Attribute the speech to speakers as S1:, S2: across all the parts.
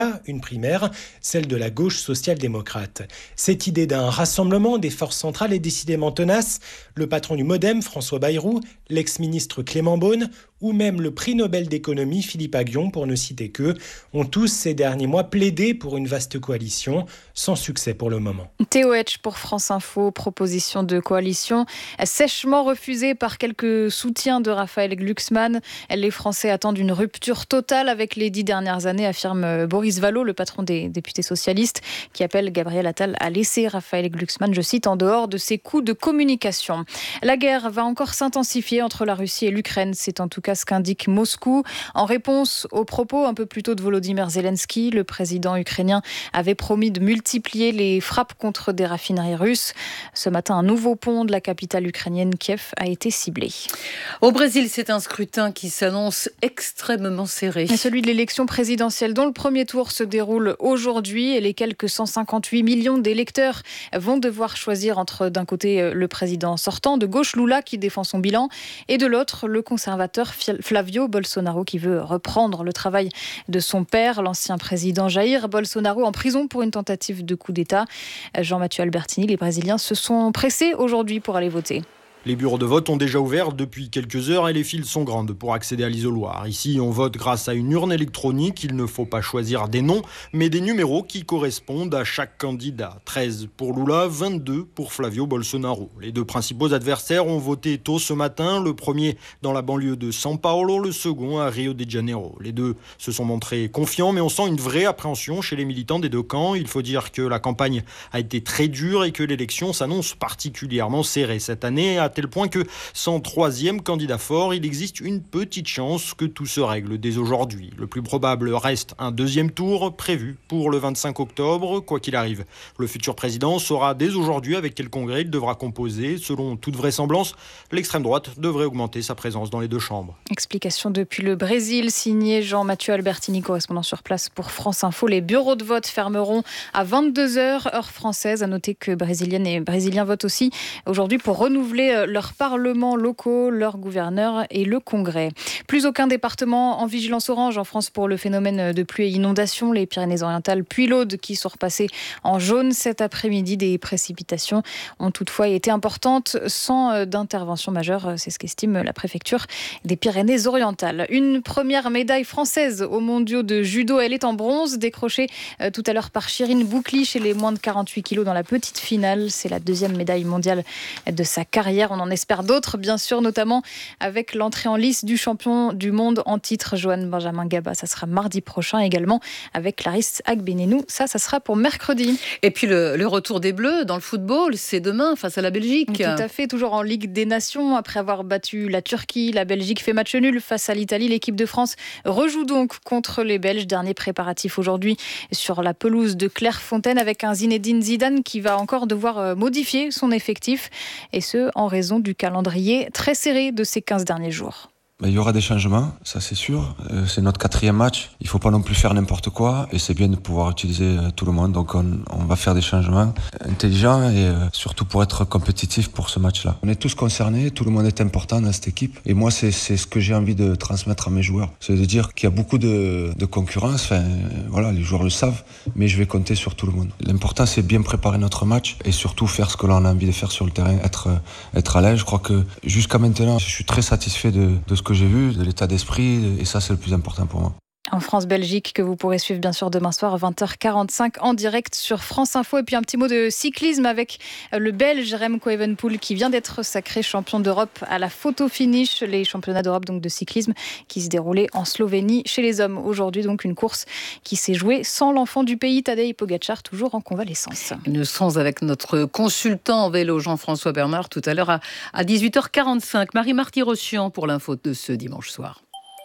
S1: une primaire, celle de la gauche social-démocrate. Cette idée d'un rassemblement des forces centrales est décidément tenace. Le patron du MoDem, François Bayrou, l'ex-ministre Clément Beaune ou même le prix Nobel d'économie Philippe Aghion, pour ne citer qu'eux, ont tous ces derniers mois plaidé pour une vaste coalition, sans succès pour le moment.
S2: Théo Hetch pour France Info, proposition de coalition sèchement refusée par quelques soutiens de Raphaël Glucksmann. Les Français attendent une rupture totale avec les 10 dernières années, affirme Boris Vallaud, le patron des députés socialistes, qui appelle Gabriel Attal à laisser Raphaël Glucksmann, je cite, en dehors de ses coups de communication. La guerre va encore s'intensifier entre la Russie et l'Ukraine, c'est en tout cas ce qu'indique Moscou. En réponse aux propos un peu plus tôt de Volodymyr Zelensky, le président ukrainien avait promis de multiplier les frappes contre des raffineries russes. Ce matin, un nouveau pont de la capitale ukrainienne, Kiev, a été ciblé.
S3: Au Brésil, c'est un scrutin qui s'annonce extrêmement serré.
S2: Celui de l'élection présidentielle dont le premier tour se déroule aujourd'hui et les quelques 158 millions d'électeurs vont devoir choisir entre d'un côté le président sortant de gauche Lula qui défend son bilan et de l'autre le conservateur Flavio Bolsonaro qui veut reprendre le travail de son père, l'ancien président Jair Bolsonaro, en prison pour une tentative de coup d'État. Jean-Mathieu Albertini, les Brésiliens se sont pressés aujourd'hui pour aller voter.
S4: Les bureaux de vote ont déjà ouvert depuis quelques heures et les files sont grandes pour accéder à l'isoloir. Ici, on vote grâce à une urne électronique. Il ne faut pas choisir des noms, mais des numéros qui correspondent à chaque candidat. 13 pour Lula, 22 pour Flavio Bolsonaro. Les deux principaux adversaires ont voté tôt ce matin. Le premier dans la banlieue de São Paulo, le second à Rio de Janeiro. Les deux se sont montrés confiants, mais on sent une vraie appréhension chez les militants des deux camps. Il faut dire que la campagne a été très dure et que l'élection s'annonce particulièrement serrée cette année, à tel point que sans troisième candidat fort, il existe une petite chance que tout se règle dès aujourd'hui. Le plus probable reste un deuxième tour prévu pour le 25 octobre. Quoi qu'il arrive, le futur président saura dès aujourd'hui avec quel congrès il devra composer. Selon toute vraisemblance, l'extrême droite devrait augmenter sa présence dans les deux chambres.
S2: Explication depuis le Brésil, signé Jean-Mathieu Albertini, correspondant sur place pour France Info. Les bureaux de vote fermeront à 22h, heure française. À noter que Brésiliennes et Brésiliens votent aussi aujourd'hui pour renouveler leurs parlements locaux, leurs gouverneurs et le Congrès. Plus aucun département en vigilance orange en France pour le phénomène de pluie et inondation. Les Pyrénées-Orientales puis l'Aude qui sont repassées en jaune cet après-midi. Des précipitations ont toutefois été importantes sans d'intervention majeure. C'est ce qu'estime la préfecture des Pyrénées-Orientales. Une première médaille française aux mondiaux de judo. Elle est en bronze, décrochée tout à l'heure par Chirine Boukli chez les moins de 48 kilos dans la petite finale. C'est la deuxième médaille mondiale de sa carrière. On en espère d'autres, bien sûr, notamment avec l'entrée en lice du champion du monde en titre, Johan Benjamin Gaba. Ça sera mardi prochain également avec Clarisse Agbenenou. Ça sera pour mercredi.
S3: Et puis le retour des Bleus dans le football, c'est demain face à la Belgique.
S2: Tout à fait, toujours en Ligue des Nations. Après avoir battu la Turquie, la Belgique fait match nul face à l'Italie. L'équipe de France rejoue donc contre les Belges. Dernier préparatif aujourd'hui sur la pelouse de Clairefontaine avec un Zinedine Zidane qui va encore devoir modifier son effectif. Et ce, en raison du calendrier très serré de ces 15 derniers jours.
S5: Il y aura des changements, ça c'est sûr. C'est notre 4e match. Il ne faut pas non plus faire n'importe quoi. Et c'est bien de pouvoir utiliser tout le monde. Donc on va faire des changements intelligents et surtout pour être compétitif pour ce match-là. On est tous concernés, tout le monde est important dans cette équipe. Et moi, c'est ce que j'ai envie de transmettre à mes joueurs. C'est de dire qu'il y a beaucoup de concurrence. Enfin, voilà, les joueurs le savent. Mais je vais compter sur tout le monde. L'important, c'est bien préparer notre match et surtout faire ce que l'on a envie de faire sur le terrain, être à l'aise. Je crois que jusqu'à maintenant, je suis très satisfait de ce que j'ai vu, de l'état d'esprit, et ça c'est le plus important pour moi.
S2: En France-Belgique, que vous pourrez suivre bien sûr demain soir à 20h45 en direct sur France Info. Et puis un petit mot de cyclisme avec le Belge Remco Evenepoel qui vient d'être sacré champion d'Europe à la photo finish. Les championnats d'Europe donc de cyclisme qui se déroulaient en Slovénie chez les hommes. Aujourd'hui donc une course qui s'est jouée sans l'enfant du pays, Tadej Pogačar, toujours en convalescence.
S3: Nous sommes avec notre consultant en vélo Jean-François Bernard tout à l'heure à 18h45. Marie-Marty Rochian pour l'info de ce dimanche soir.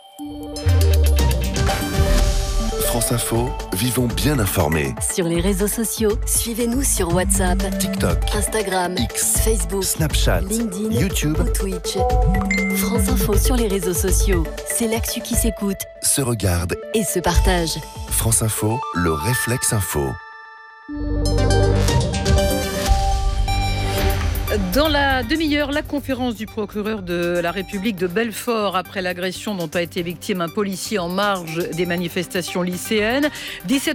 S6: France Info, vivons bien informés.
S7: Sur les réseaux sociaux, suivez-nous sur WhatsApp,
S6: TikTok,
S7: Instagram,
S6: X,
S7: Facebook,
S6: Snapchat,
S7: LinkedIn,
S6: YouTube
S7: ou Twitch. France Info sur les réseaux sociaux, c'est l'actu qui s'écoute,
S6: se regarde
S7: et se partage.
S6: France Info, le réflexe info.
S3: Dans la demi-heure, la conférence du procureur de la République de Belfort après l'agression dont a été victime un policier en marge des manifestations lycéennes.